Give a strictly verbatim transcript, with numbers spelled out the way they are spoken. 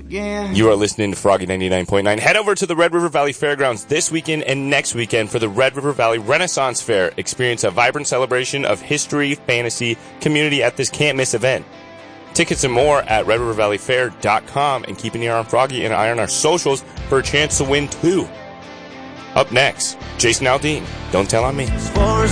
again. You are listening to Froggy ninety-nine point nine. Head over to the Red River Valley Fairgrounds this weekend and next weekend for the Red River Valley Renaissance Fair. Experience a vibrant celebration of history, fantasy, community at this can't-miss event. Tickets and more at red river valley fair dot com, and keep an ear on Froggy and I on our socials for a chance to win too. Up next, Jason Aldean, Don't Tell on Me. As far as